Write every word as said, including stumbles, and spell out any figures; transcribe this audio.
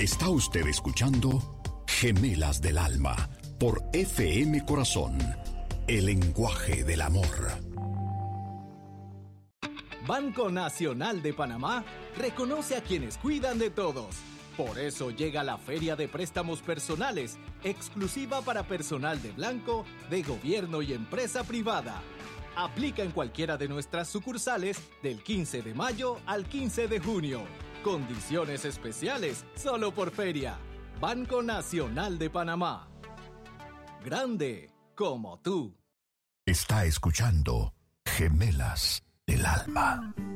Está usted escuchando Gemelas del Alma por F M Corazón, el lenguaje del amor. Banco Nacional de Panamá reconoce a quienes cuidan de todos. Por eso llega la Feria de Préstamos Personales, exclusiva para personal de blanco, de gobierno y empresa privada. Aplica en cualquiera de nuestras sucursales del quince de mayo al quince de junio. Condiciones especiales solo por feria. Banco Nacional de Panamá. Grande como tú. Está escuchando Gemelas del Alma.